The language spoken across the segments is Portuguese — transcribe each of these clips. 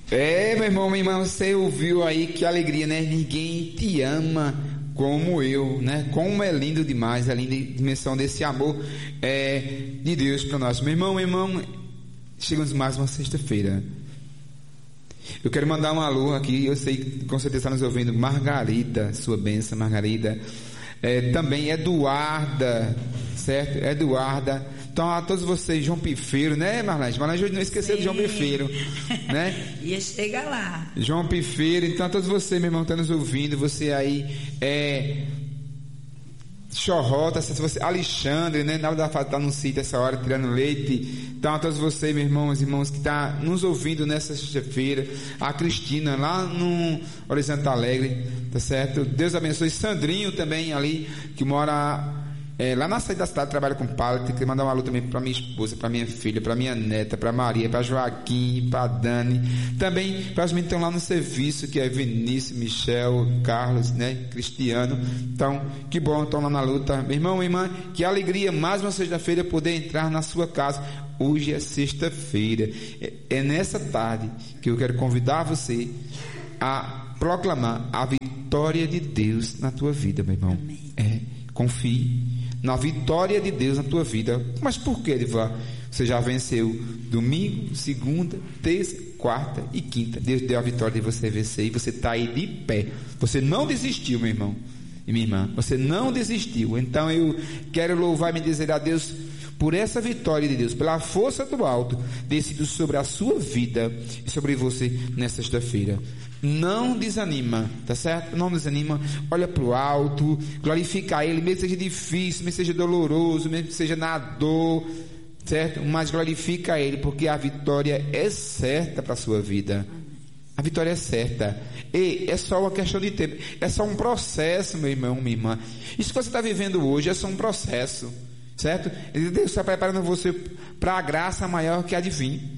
Meu irmão, minha irmã, você ouviu aí que alegria, né? Ninguém te ama como eu, né? Como é lindo demais, a linda dimensão desse amor de Deus para nós. Meu irmão, chegamos mais uma sexta-feira. Eu quero mandar um alô aqui, eu sei que com certeza está nos ouvindo, Margarida, sua bênção, Margarida. Também Eduarda, certo? Eduarda. Então, a todos vocês, João Pifeiro, né, Marlene? Marlene hoje não esqueceu de João Pifeiro, né? Ia chegar lá. João Pifeiro. Então, a todos vocês, meu irmão, que estão nos ouvindo, você aí, Chorrota, você, Alexandre, né? Nada da tá no sítio essa hora, tirando leite. Então, a todos vocês, meus irmãos que estão nos ouvindo nessa sexta-feira, a Cristina, lá no Horizonte Alegre, tá certo? Deus abençoe. Sandrinho também, ali, que mora lá na saída da cidade, trabalha com pallet. Quero mandar um alô também para minha esposa, para minha filha, para minha neta, para Maria, para Joaquim, para Dani, também para os meninos que estão lá no serviço, que é Vinícius, Michel, Carlos, né, Cristiano. Então, que bom, estão lá na luta. Meu irmão, minha irmã, que alegria mais uma sexta-feira poder entrar na sua casa. Hoje é sexta-feira, é nessa tarde que eu quero convidar você a proclamar a vitória de Deus na tua vida, meu irmão. Confie na vitória de Deus na tua vida. Mas por que, Edivar? Você já venceu domingo, segunda, terça, quarta e quinta. Deus deu a vitória de você vencer e você está aí de pé. Você não desistiu, meu irmão e minha irmã. Você não desistiu. Então eu quero louvar e me dizer a Deus por essa vitória de Deus, pela força do alto, descido sobre a sua vida e sobre você nesta sexta-feira. Não desanima, tá certo? Não desanima, olha para o alto, glorifica a Ele, mesmo que seja difícil, mesmo que seja doloroso, mesmo que seja na dor, certo? Mas glorifica a Ele, porque a vitória é certa para a sua vida. A vitória é certa. E é só uma questão de tempo, é só um processo, meu irmão, minha irmã. Isso que você está vivendo hoje é só um processo, certo? Deus está preparando você para a graça maior que há de vir.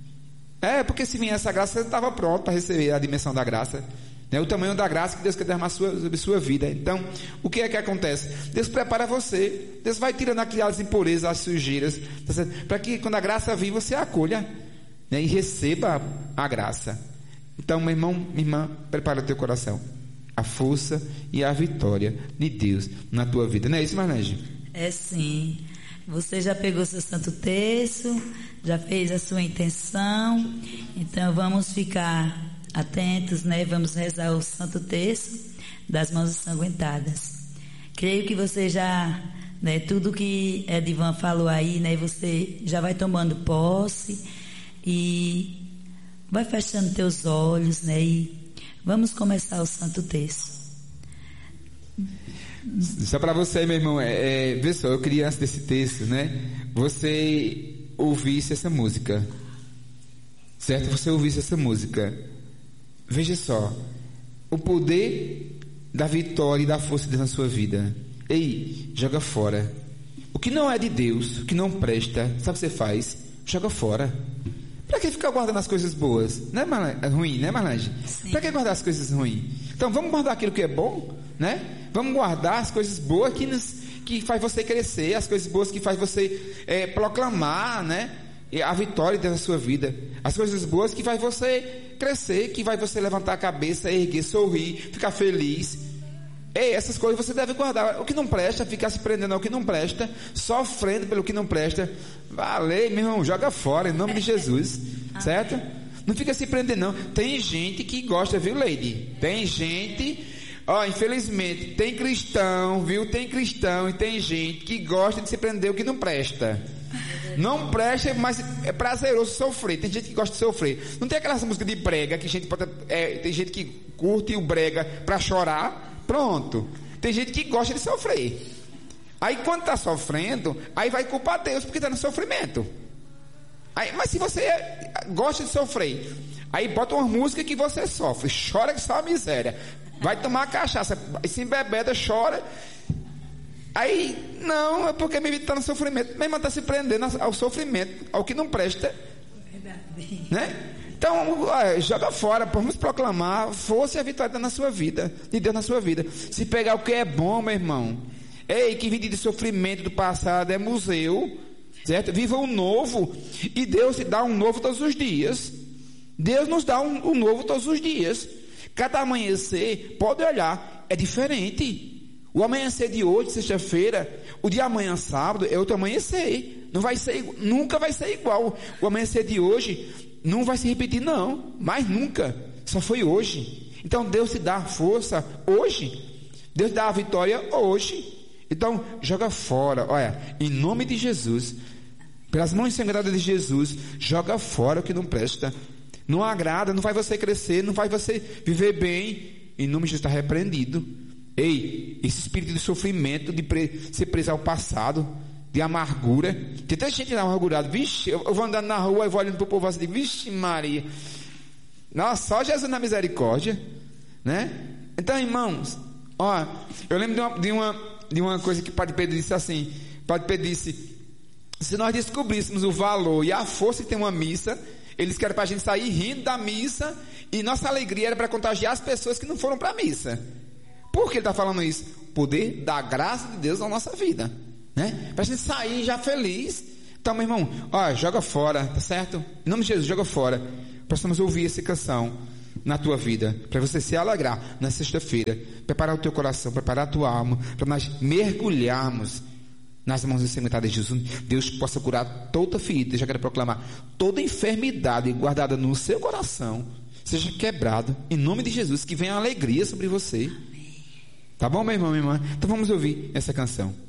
Porque se vier essa graça, você estava pronto para receber a dimensão da graça, né? O tamanho da graça que Deus quer derramar sobre sua vida. Então, o que é que acontece? Deus prepara você, Deus vai tirando aquelas impurezas, as sujeiras, tá, para que quando a graça vir, você a acolha, né? E receba a graça. Então, meu irmão, minha irmã, prepara o teu coração, a força e a vitória de Deus na tua vida. Não é isso, Marlene? É sim. Você já pegou seu santo terço, já fez a sua intenção, então vamos ficar atentos, né? Vamos rezar o santo terço das mãos ensanguentadas. Creio que você já, né, tudo que Edivan falou aí, né, você já vai tomando posse e vai fechando teus olhos, né? E vamos começar o santo terço. Só para você, meu irmão, vê só, eu queria antes desse texto, né, você ouvisse essa música, certo? Você ouvisse essa música. Veja só, o poder da vitória e da força de Deus na sua vida. Ei, joga fora o que não é de Deus, o que não presta. Sabe o que você faz? Joga fora. Para que ficar guardando as coisas boas? Não é ruim, né, Marlene? Para que guardar as coisas ruins? Então vamos guardar aquilo que é bom, né? Vamos guardar as coisas boas que faz você crescer, as coisas boas que faz você proclamar, né, a vitória da sua vida. As coisas boas que faz você crescer, que vai você levantar a cabeça, erguer, sorrir, ficar feliz. Essas coisas você deve guardar. O que não presta, ficar se prendendo ao que não presta, sofrendo pelo que não presta. Valeu, meu irmão, joga fora em nome de Jesus, certo? Não fica se prendendo, não. Tem gente que gosta, viu, Lady? Tem gente... infelizmente, tem cristão, viu? Tem cristão e tem gente que gosta de se prender o que não presta. Não presta, mas é prazeroso sofrer. Tem gente que gosta de sofrer. Não tem aquelas músicas de brega que a gente pode. Tem gente que curte o brega pra chorar. Pronto. Tem gente que gosta de sofrer. Aí quando tá sofrendo, aí vai culpar Deus porque tá no sofrimento. Mas se você gosta de sofrer, aí bota uma música que você sofre, chora que só a miséria. Vai tomar cachaça, se embebeda, chora. Aí, não, é porque minha vida está no sofrimento. Minha irmã está se prendendo ao sofrimento, ao que não presta. Verdade. Né? Então, joga fora, vamos proclamar força e a vitória na sua vida, de Deus na sua vida. Se pegar o que é bom, meu irmão. Que vida de sofrimento do passado é museu, certo? Viva o novo, e Deus te dá um novo todos os dias. Deus nos dá um novo todos os dias. Cada amanhecer, pode olhar, é diferente. O amanhecer de hoje, sexta-feira, o de amanhã, sábado, é outro amanhecer. Nunca vai ser igual. O amanhecer de hoje não vai se repetir, não. Mais nunca. Só foi hoje. Então Deus te dá força hoje. Deus dá a vitória hoje. Então joga fora. Olha, em nome de Jesus, pelas mãos sagradas de Jesus, joga fora o que não presta. Não agrada, não vai você crescer, não vai você viver bem. Em nome de Jesus está repreendido. Ei, esse espírito de sofrimento, de ser preso ao passado, de amargura. Tem tanta gente amargurada. Vixe, eu vou andando na rua e vou olhando para o povo assim, vixe Maria. Nossa, só Jesus na misericórdia, né? Então, irmãos, ó, eu lembro de uma coisa que o Padre Pedro disse assim. O Padre Pedro disse: se nós descobríssemos o valor e a força que tem uma missa, eles querem para a gente sair rindo da missa, e nossa alegria era para contagiar as pessoas que não foram para a missa. Por que ele está falando isso? O poder da graça de Deus na nossa vida, né? Para a gente sair já feliz. Então, meu irmão, ó, joga fora, tá certo? Em nome de Jesus, joga fora. Possamos ouvir essa canção na tua vida, para você se alegrar na sexta-feira, preparar o teu coração, preparar a tua alma, para nós mergulharmos nas mãos ensanguentadas de Jesus. Deus possa curar toda ferida. Eu já quero proclamar: toda enfermidade guardada no seu coração seja quebrado em nome de Jesus, que venha a alegria sobre você. Tá bom, meu irmão, minha irmã? Então vamos ouvir essa canção.